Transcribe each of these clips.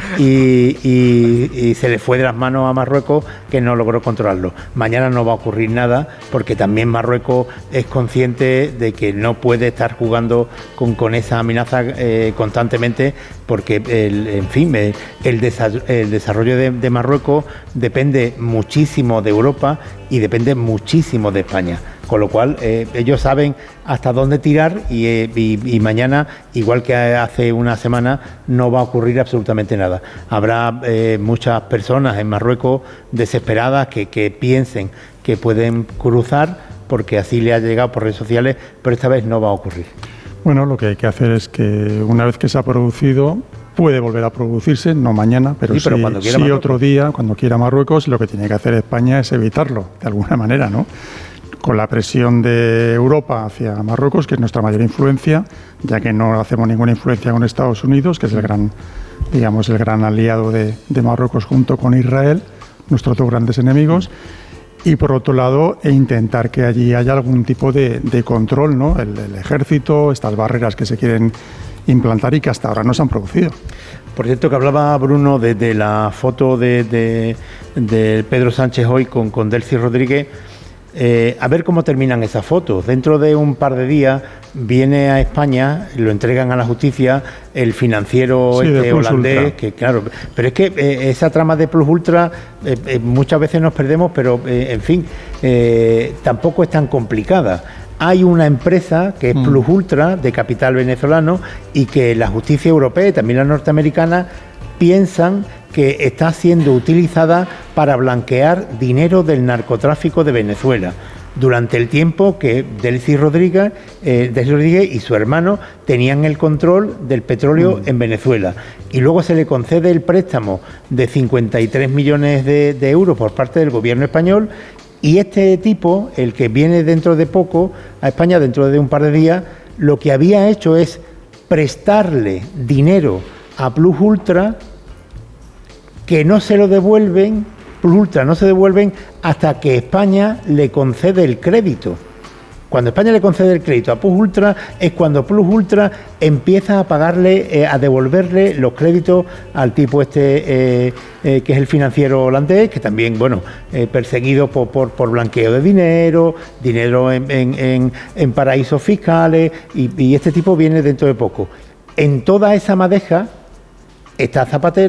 y se le fue de las manos a Marruecos, que no logró controlarlo. Mañana no va a ocurrir nada, porque también Marruecos es consciente de que no puede estar jugando con esa amenaza constantemente, porque el desarrollo de Marruecos depende muchísimo de Europa y depende muchísimo de España. Con lo cual, ellos saben hasta dónde tirar y mañana, igual que hace una semana, no va a ocurrir absolutamente nada. Habrá muchas personas en Marruecos desesperadas que piensen que pueden cruzar, porque así le ha llegado por redes sociales, pero esta vez no va a ocurrir. Bueno, lo que hay que hacer es que una vez que se ha producido, puede volver a producirse, no mañana, pero sí otro día, cuando quiera Marruecos. Lo que tiene que hacer España es evitarlo, de alguna manera, ¿no? Con la presión de Europa hacia Marruecos, que es nuestra mayor influencia, ya que no hacemos ninguna influencia con Estados Unidos, que es el gran aliado de Marruecos junto con Israel, nuestros dos grandes enemigos. Y por otro lado, intentar que allí haya algún tipo de control, ¿no? El ejército, estas barreras que se quieren implantar y que hasta ahora no se han producido. Por cierto, que hablaba Bruno de la foto de Pedro Sánchez hoy con Delcy Rodríguez. A ver cómo terminan esas fotos. Dentro de un par de días viene a España, lo entregan a la justicia, el financiero holandés, que claro, pero es que esa trama de Plus Ultra muchas veces nos perdemos, pero tampoco es tan complicada. Hay una empresa que es Plus Ultra, de capital venezolano, y que la justicia europea y también la norteamericana piensan que está siendo utilizada para blanquear dinero del narcotráfico de Venezuela, durante el tiempo que Delcy Rodríguez y su hermano tenían el control del petróleo en Venezuela. Y luego se le concede el préstamo de 53 millones de euros por parte del gobierno español, y este tipo, el que viene dentro de poco a España, dentro de un par de días, lo que había hecho es prestarle dinero a Plus Ultra, que no se lo devuelven, Plus Ultra no se devuelven hasta que España le concede el crédito. Cuando España le concede el crédito a Plus Ultra es cuando Plus Ultra empieza a pagarle, a devolverle los créditos al tipo que es el financiero holandés, que también, perseguido por blanqueo de dinero en paraísos fiscales, y este tipo viene dentro de poco. En toda esa madeja está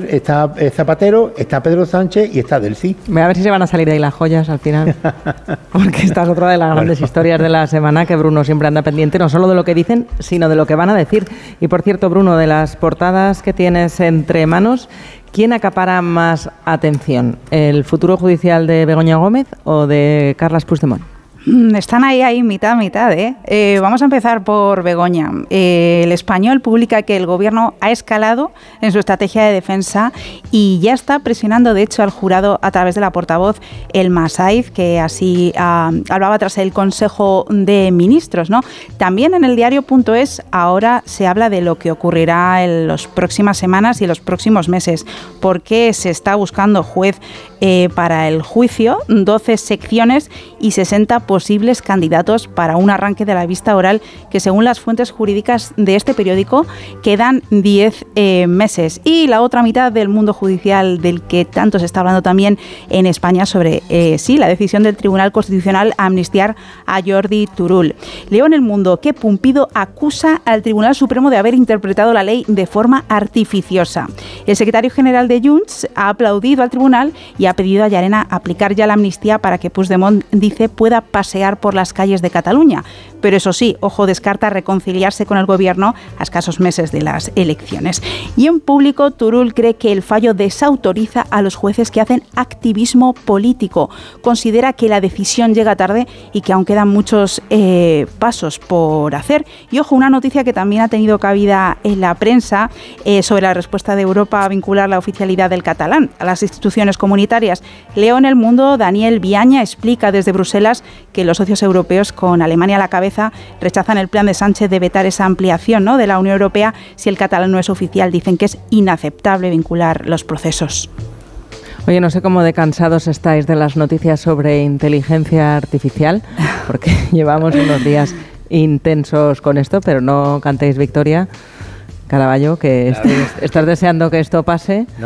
Zapatero, está Pedro Sánchez y está Delcy. A ver si se van a salir de ahí las joyas al final. Porque esta es otra de las grandes historias de la semana, que Bruno siempre anda pendiente, no solo de lo que dicen, sino de lo que van a decir. Y por cierto, Bruno, de las portadas que tienes entre manos, ¿quién acapara más atención? ¿El futuro judicial de Begoña Gómez o de Carles Puigdemont? Están ahí mitad, ¿eh? Vamos a empezar por Begoña. El Español publica que el Gobierno ha escalado en su estrategia de defensa y ya está presionando, de hecho, al jurado a través de la portavoz Elma Saiz, que así hablaba tras el Consejo de Ministros, ¿no? También en el diario.es ahora se habla de lo que ocurrirá en las próximas semanas y en los próximos meses, porque se está buscando juez para el juicio, 12 secciones y 60 posibles candidatos para un arranque de la vista oral, que según las fuentes jurídicas de este periódico quedan 10 meses. Y la otra mitad del mundo judicial, del que tanto se está hablando también en España, sobre la decisión del Tribunal Constitucional a amnistiar a Jordi Turull. Leo en El Mundo que Pumpido acusa al Tribunal Supremo de haber interpretado la ley de forma artificiosa. El secretario general de Junts ha aplaudido al tribunal y ha pedido a Llarena aplicar ya la amnistía para que Puigdemont, dice, pueda pasear por las calles de Cataluña. Pero eso sí, ojo, descarta reconciliarse con el gobierno a escasos meses de las elecciones. Y en Público, Turull cree que el fallo desautoriza a los jueces que hacen activismo político. Considera que la decisión llega tarde y que aún quedan muchos pasos por hacer. Y ojo, una noticia que también ha tenido cabida en la prensa sobre la respuesta de Europa a vincular la oficialidad del catalán a las instituciones comunitarias. Leo en El Mundo, Daniel Viaña explica desde Bruselas que los socios europeos, con Alemania a la cabeza, rechazan el plan de Sánchez de vetar esa ampliación, ¿no?, de la Unión Europea si el catalán no es oficial. Dicen que es inaceptable vincular los procesos. Oye, no sé cómo de cansados estáis de las noticias sobre inteligencia artificial, porque llevamos unos días intensos con esto, pero no cantéis victoria, Caraballo, que estás deseando que esto pase.